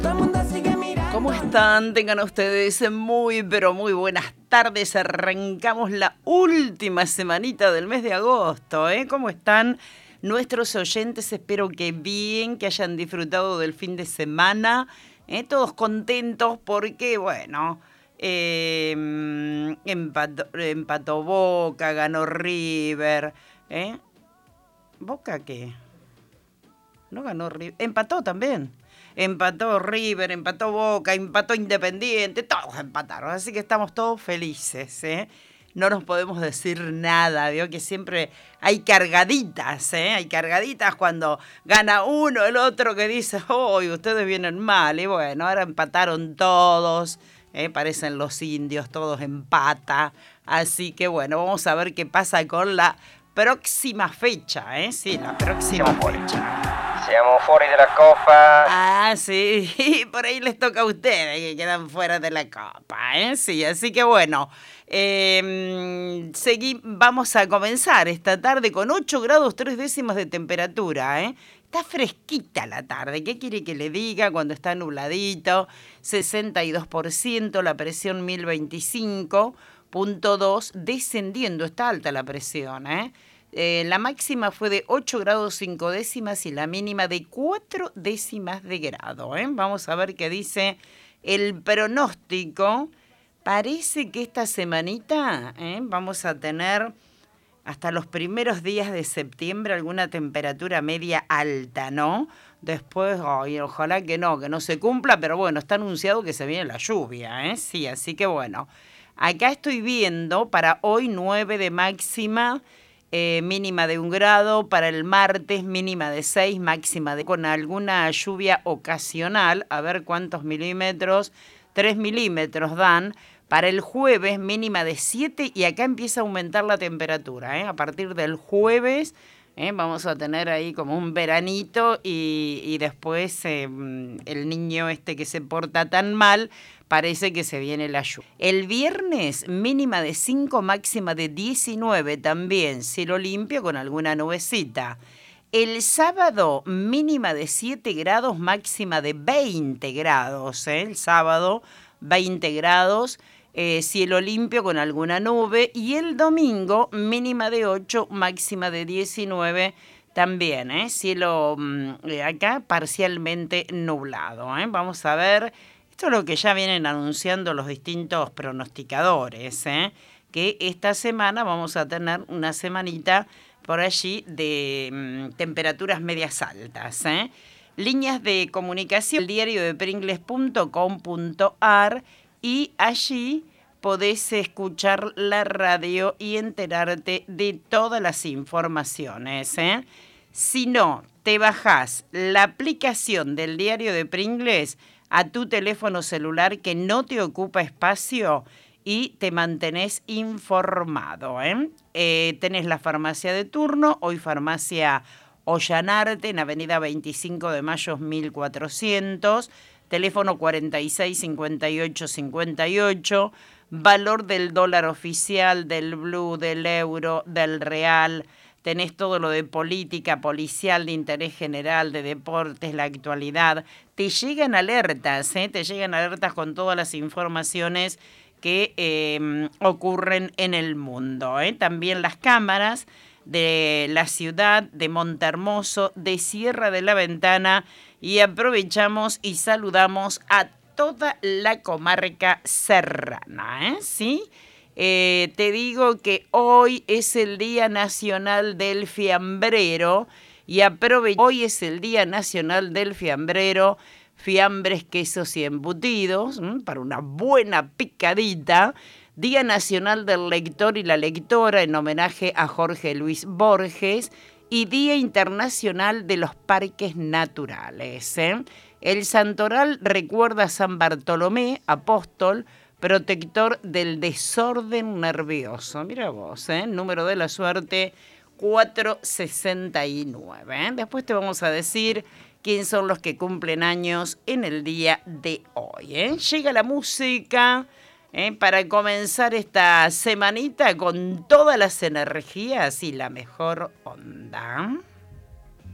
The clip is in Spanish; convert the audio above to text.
¿Cómo están? Tengan ustedes muy, pero muy buenas tardes. Arrancamos la última semanita del mes de agosto, ¿eh? ¿Cómo están nuestros oyentes? Espero que bien, que hayan disfrutado del fin de semana, ¿eh? Todos contentos porque, bueno, empató Boca, ganó River, ¿eh? ¿Boca qué? No ganó River, empató también. Empató River, empató Boca, empató Independiente, todos empataron, así que estamos todos felices, ¿eh? No nos podemos decir nada, veo que siempre hay cargaditas, ¿eh? Hay cargaditas cuando gana uno, el otro que dice, ¡oh, ustedes vienen mal! Y bueno, ahora empataron todos, parecen los indios, todos empata, así que bueno, vamos a ver qué pasa con la próxima fecha, ¿eh? Sí, la próxima fecha. Siamo fuori della Copa. Ah, sí, por ahí les toca a ustedes que quedan fuera de la Copa, ¿eh? Sí, así que bueno, vamos a comenzar esta tarde con 8 grados 3 décimas de temperatura, ¿eh? Está fresquita la tarde, ¿qué quiere que le diga cuando está nubladito? 62%, la presión 1025.2, descendiendo, está alta la presión, ¿eh? La máxima fue de 8 grados 5 décimas y la mínima de 4 décimas de grado, ¿eh? Vamos a ver qué dice el pronóstico. Parece que esta semanita vamos a tener hasta los primeros días de septiembre alguna temperatura media alta, ¿no? Después, ojalá que no se cumpla, pero bueno, está anunciado que se viene la lluvia, ¿eh? Sí, así que bueno, acá estoy viendo para hoy 9 de máxima, mínima de 1 grado, para el martes mínima de 6, máxima de con alguna lluvia ocasional, a ver cuántos milímetros, 3 milímetros dan. Para el jueves mínima de 7 y acá empieza a aumentar la temperatura, ¿eh? A partir del jueves vamos a tener ahí como un veranito y después el niño este que se porta tan mal, parece que se viene la lluvia. El viernes, mínima de 5, máxima de 19 también, cielo limpio con alguna nubecita. El sábado, mínima de 7 grados, máxima de 20 grados. El sábado, 20 grados, cielo limpio con alguna nube. Y el domingo, mínima de 8, máxima de 19 también. Cielo acá parcialmente nublado. Vamos a ver. Esto es lo que ya vienen anunciando los distintos pronosticadores, que esta semana vamos a tener una semanita por allí de temperaturas medias altas. Líneas de comunicación, el diario de pringles.com.ar, y allí podés escuchar la radio y enterarte de todas las informaciones. Si no, te bajás la aplicación del diario de Pringles a tu teléfono celular que no te ocupa espacio y te mantenés informado. Tenés la farmacia de turno, hoy farmacia Ollanarte, en avenida 25 de Mayo 1400, teléfono 46 58 58, valor del dólar oficial, del blue, del euro, del real. Tenés todo lo de política, policial, de interés general, de deportes, la actualidad. Te llegan alertas, te llegan alertas con todas las informaciones que ocurren en el mundo. También las cámaras de la ciudad de Montehermoso, de Sierra de la Ventana, y aprovechamos y saludamos a toda la comarca serrana, ¿sí? Te digo que hoy es el Día Nacional del Fiambrero y hoy es el Día Nacional del Fiambrero, fiambres, quesos y embutidos, para una buena picadita. Día Nacional del Lector y la Lectora en homenaje a Jorge Luis Borges y Día Internacional de los Parques Naturales. El santoral recuerda a San Bartolomé, apóstol, protector del desorden nervioso. Mira vos, número de la suerte 469. Después te vamos a decir quién son los que cumplen años en el día de hoy. Llega la música para comenzar esta semanita con todas las energías y la mejor onda.